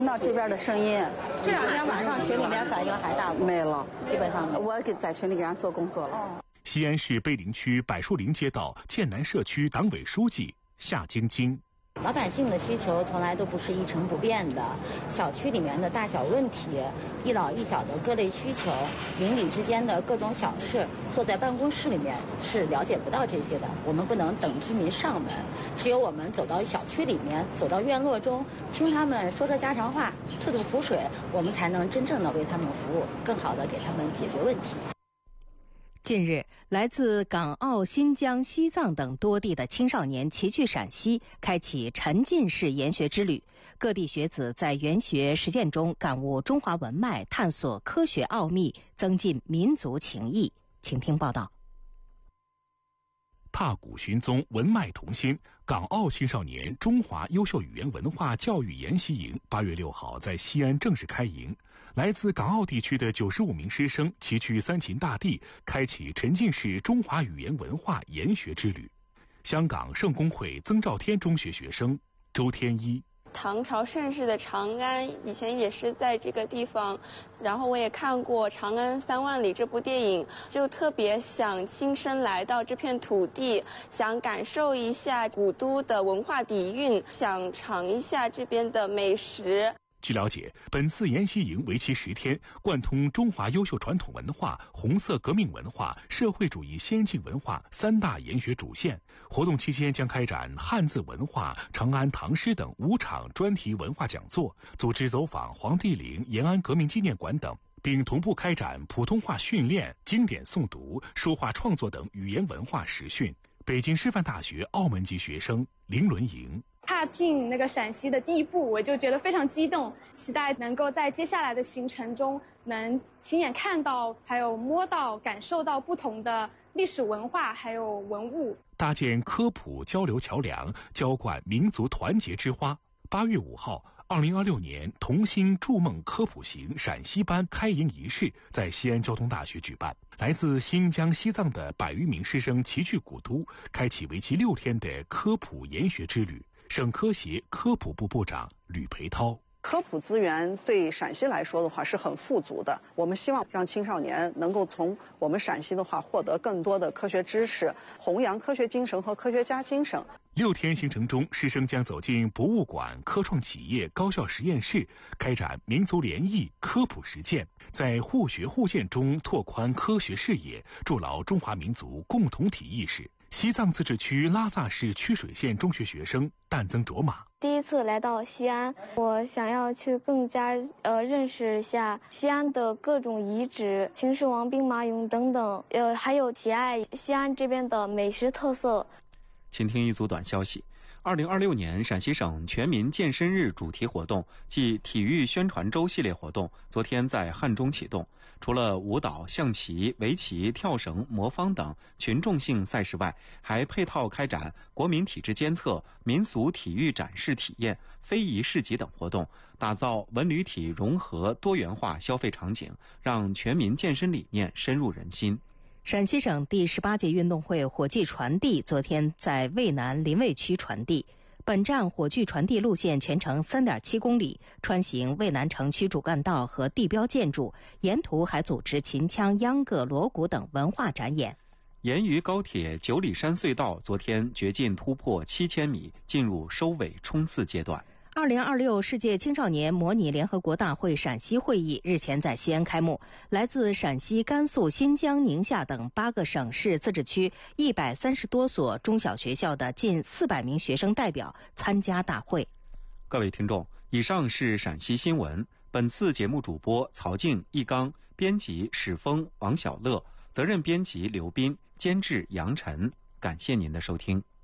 听到这边的声音。 这2天晚上群里面反应还大吗？ 没了， 基本上我在群里给人做工作了。 西安市碑林区柏树林街道建南社区党委书记夏晶晶。 老百姓的需求从来都不是一成不变的，小区里面的大小问题，一老一小的各类需求，邻里之间的各种小事，坐在办公室里面是了解不到这些的。我们不能等居民上门，只有我们走到小区里面，走到院落中，听他们说说家常话，吐吐苦水，我们才能真正的为他们服务，更好的给他们解决问题。 近日，来自港澳、新疆、西藏等多地的青少年齐聚陕西，开启沉浸式研学之旅。各地学子在研学实践中感悟中华文脉，探索科学奥秘，增进民族情谊。请听报道。 踏古寻踪，文脉同心。港澳青少年中华优秀语言文化教育研习营8月6号在西安正式开营。来自港澳地区的95名师生齐聚三秦大地，开启沉浸式中华语言文化研学之旅。香港圣公会曾肇天中学学生周天一。 唐朝盛世的长安以前也是在这个地方，然后我也看过《长安3万里》这部电影，就特别想亲身来到这片土地，想感受一下古都的文化底蕴，想尝一下这边的美食。 据了解，本次研习营为期10天，贯通中华优秀传统文化、红色革命文化、社会主义先进文化3大研学主线。活动期间将开展汉字文化、长安唐诗等5场专题文化讲座，组织走访黄帝陵、延安革命纪念馆等，并同步开展普通话训练、经典诵读、书画创作等语言文化实训。北京师范大学澳门籍学生林伦莹。 踏进那个陕西的第一步，我就觉得非常激动，期待能够在接下来的行程中能亲眼看到，还有摸到、感受到不同的历史文化还有文物， 搭建科普交流桥梁，浇灌民族团结之花。8月5号，2026年同心筑梦科普行陕西班开营仪式在西安交通大学举办。来自新疆、西藏的100余名师生齐聚古都，开启为期6天的科普研学之旅。省科协科普部部长吕培涛。 科普资源对陕西来说的话是很富足的，我们希望让青少年能够从我们陕西的话获得更多的科学知识，弘扬科学精神和科学家精神。 6天行程中，师生将走进博物馆、科创企业、高校实验室，开展民族联谊、科普实践，在互学互鉴中拓宽科学视野，筑牢中华民族共同体意识。西藏自治区拉萨市曲水县中学学生但增卓玛。 第一次来到西安，我想要去更加认识一下西安的各种遗址、秦始皇兵马俑等等，还有喜爱西安这边的美食特色。 请听一组短消息。2026年陕西省全民健身日主题活动暨体育宣传周系列活动昨天在汉中启动。除了舞蹈、象棋、围棋、跳绳、魔方等群众性赛事外，还配套开展国民体质监测、民俗体育展示体验、非遗市集等活动，打造文旅体融合多元化消费场景，让全民健身理念深入人心。 陕西省第18届运动会火炬传递昨天在渭南临渭区传递。本站火炬传递路线全程3.7公里，穿行渭南城区主干道和地标建筑，沿途还组织秦腔、秧歌、锣鼓等文化展演。 沿渝高铁9里山隧道昨天掘进突破7000米，进入收尾冲刺阶段。 2026世界青少年模拟联合国大会陕西会议日前在西安开幕，来自陕西、甘肃、新疆、宁夏等8个省市自治区130多所中小学校的近400名学生代表参加大会。 各位听众，以上是陕西新闻。本次节目主播曹静、易刚，编辑史峰、王小乐，责任编辑刘斌，监制杨晨。感谢您的收听。